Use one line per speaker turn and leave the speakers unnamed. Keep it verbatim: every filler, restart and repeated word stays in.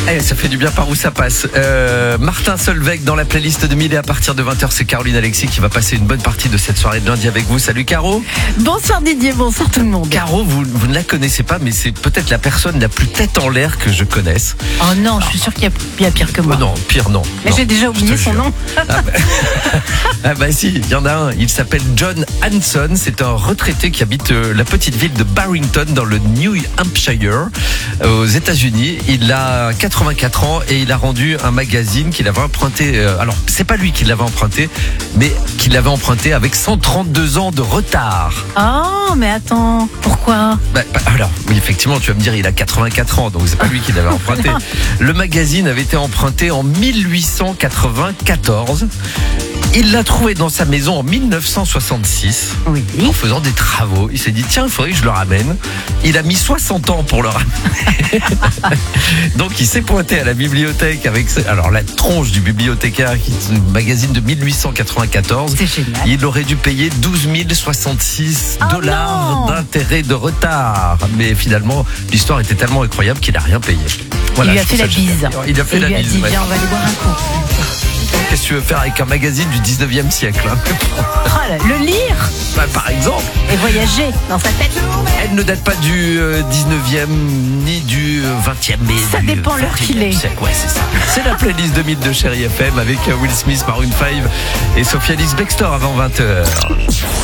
Eh, ça fait du bien par où ça passe. Euh, Martin Solveig dans la playlist de Mille et à partir de vingt heures, c'est Caroline Alexis qui va passer une bonne partie de cette soirée de lundi avec vous. Salut Caro.
Bonsoir Didier, bonsoir tout le monde.
Caro, vous, vous ne la connaissez pas, mais c'est peut-être la personne la plus tête en l'air que je connaisse.
Oh non, je suis sûre qu'il y a, il y a pire que moi.
Oh non, pire non.
Mais
non,
j'ai déjà oublié son
jure.
nom.
Ah bah, ah bah si, il y en a un. Il s'appelle John Hanson. C'est un retraité qui habite euh, la petite ville de Barrington dans le New Hampshire, euh, aux États-Unis. Il a quatre-vingt-quatre ans et il a rendu un magazine qu'il avait emprunté. Euh, alors, c'est pas lui qui l'avait emprunté, mais qu'il l'avait emprunté avec cent trente-deux ans de retard.
Oh, mais attends, pourquoi?
Bah, bah, alors, oui, effectivement, tu vas me dire, il a quatre-vingt-quatre ans, donc c'est pas lui qui l'avait emprunté. Le magazine avait été emprunté en mille huit cent quatre-vingt-quatorze. Il l'a trouvé dans sa maison en mille neuf cent soixante-six,
Oui.
en faisant des travaux. Il s'est dit, tiens, il faudrait que je le ramène. Il a mis soixante ans pour le ramener. Donc, il s'est pointé à la bibliothèque avec, alors, la tronche du bibliothécaire, qui est un magazine de mille huit cent quatre-vingt-quatorze.
C'est génial.
Il aurait dû payer douze mille soixante-six
Oh
dollars
non
d'intérêt de retard. Mais finalement, l'histoire était tellement incroyable qu'il n'a rien payé. Voilà,
il lui a
je
fait
trouve
la
ça
bise.
génial. Il a fait
il
la
lui a
bise.
dit,
ouais.
viens, on va aller boire un coup.
Qu'est-ce que tu veux faire avec un magazine du dix-neuvième siècle, hein?
Oh là, le lire
Bah, par exemple,
et voyager dans sa tête.
elle ne date pas du euh, dix-neuvième ni du euh, vingtième, mais
Ça
du
dépend l'heure
vingt et unième
qu'il est.
siècle. Ouais, c'est ça. C'est la playlist de mythes de Chéri F M avec euh, Will Smith, Maroon cinq et Sophia Ellis-Bextor avant vingt heures.